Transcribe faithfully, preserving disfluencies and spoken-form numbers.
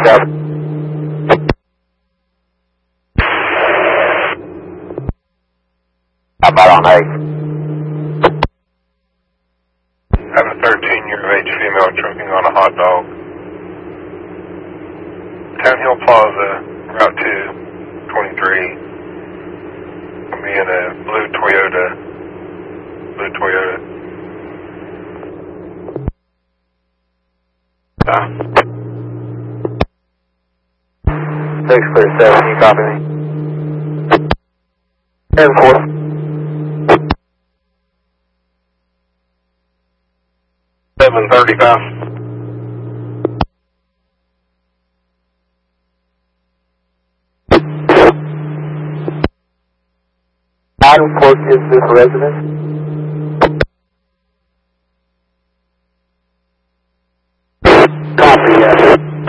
up. How about on eight? Have a thirteen year of age female choking on a hot dog. Town Hill Plaza, Route two, twenty-three. I'll be in a blue Toyota. Blue Toyota. Uh, six clear seven, can you copy me? Seven four. Seven thirty-five. Adam Court, is this a resident? Copy, yes.